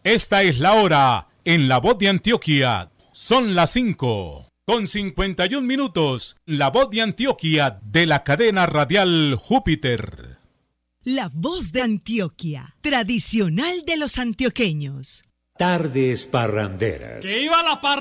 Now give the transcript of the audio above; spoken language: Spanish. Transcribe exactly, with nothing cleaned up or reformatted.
Esta es la hora en La Voz de Antioquia. Son las cinco con cincuenta y un minutos. La Voz de Antioquia de la cadena radial Júpiter. La Voz de Antioquia, tradicional de los antioqueños. Tardes parranderas. ¡Que iba la parranda!